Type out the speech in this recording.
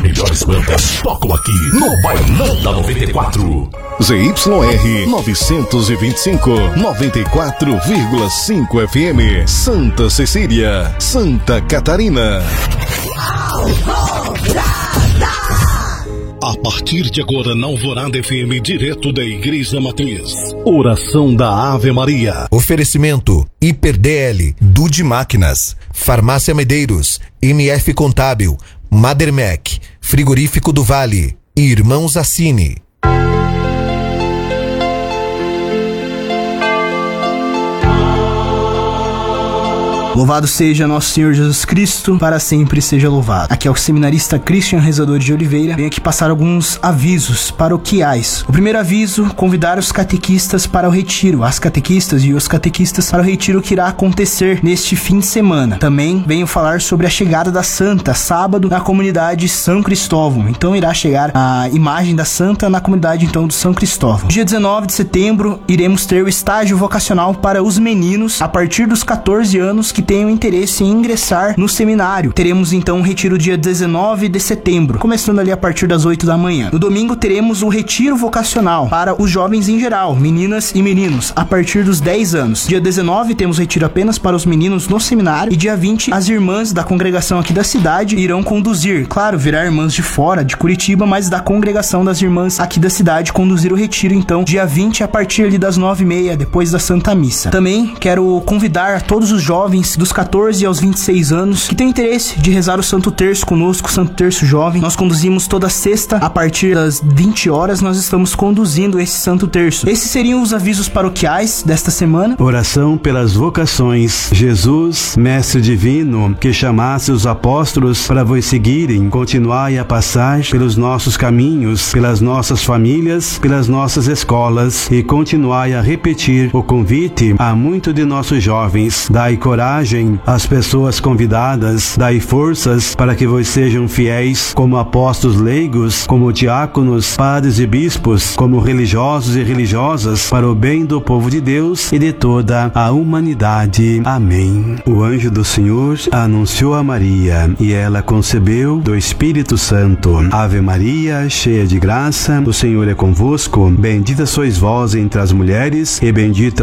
melhores bandas tocam aqui no Bailão da 94. ZYR 925, 94,5 FM, Santa Cecília, Santa Catarina. A partir de agora, na Alvorada FM, direto da Igreja Matriz. Oração da Ave Maria. Oferecimento: HiperDL, Dude Máquinas, Farmácia Medeiros, MF Contábil, Madermec, Frigorífico do Vale e Irmãos Assini. Louvado seja nosso Senhor Jesus Cristo, para sempre seja louvado. Aqui é o seminarista Christian Rezador de Oliveira. Venho aqui passar alguns avisos paroquiais. O primeiro aviso: convidar os catequistas para o retiro, as catequistas e os catequistas para o retiro que irá acontecer neste fim de semana. Também venho falar sobre a chegada da Santa, sábado, na comunidade São Cristóvão. Então irá chegar a imagem da Santa na comunidade então do São Cristóvão. Dia 19 de setembro iremos ter o estágio vocacional para os meninos a partir dos 14 anos que tenham interesse em ingressar no seminário. Teremos então um retiro dia 19 de setembro, começando ali a partir das 8 da manhã. No domingo teremos o retiro vocacional para os jovens em geral, meninas e meninos, a partir dos 10 anos. Dia 19 temos retiro apenas para os meninos no seminário e dia 20 as irmãs da congregação aqui da cidade irão conduzir. Claro, virá irmãs de fora, de Curitiba, mas da congregação das irmãs aqui da cidade conduzir o retiro então dia 20 a partir ali das 9h30, depois da Santa Missa. Também quero convidar a todos os jovens dos 14 aos 26 anos que têm interesse de rezar o Santo Terço conosco, Santo Terço Jovem. Nós conduzimos toda sexta a partir das 20 horas, nós estamos conduzindo esse Santo Terço. Esses seriam os avisos paroquiais desta semana. Oração pelas vocações. Jesus, Mestre Divino, que chamasse os apóstolos para vos seguirem, continuai a passar pelos nossos caminhos, pelas nossas famílias, pelas nossas escolas e continuai a repetir o convite a muitos de nossos jovens. Dai coragem às pessoas convidadas, dai forças para que vos sejam fiéis como apóstolos leigos, como diáconos, padres e bispos, como religiosos e religiosas, para o bem do povo de Deus e de toda a humanidade. Amém. O anjo do Senhor anunciou a Maria e ela concebeu do Espírito Santo. Ave Maria, cheia de graça, o Senhor é convosco. Bendita sois vós entre as mulheres e bendito